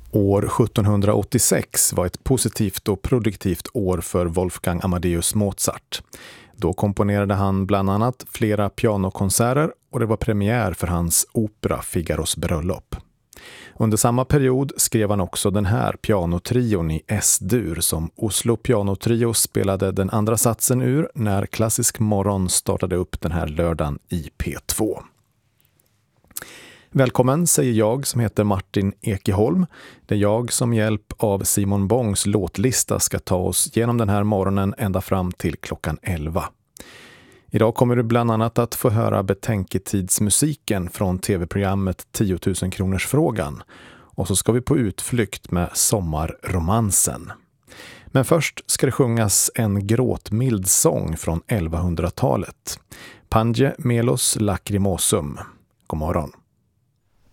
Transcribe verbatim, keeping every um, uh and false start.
År sjuttonhundraåttiosex var ett positivt och produktivt år för Wolfgang Amadeus Mozart. Då komponerade han bland annat flera pianokonserter och det var premiär för hans opera Figaros bröllop. Under samma period skrev han också den här pianotrion i S-dur som Oslo Pianotrio spelade den andra satsen ur när Klassisk morgon startade upp den här lördagen i P två. Välkommen säger jag som heter Martin Ekeholm. Det är jag som hjälp av Simon Bongs låtlista ska ta oss genom den här morgonen ända fram till klockan elva. Idag kommer du bland annat att få höra betänketidsmusiken från tv-programmet tio tusen kronors frågan. Och så ska vi på utflykt med sommarromansen. Men först ska det sjungas en gråtmild sång från elvahundratalet. Pange Melos Lacrimosum. God morgon.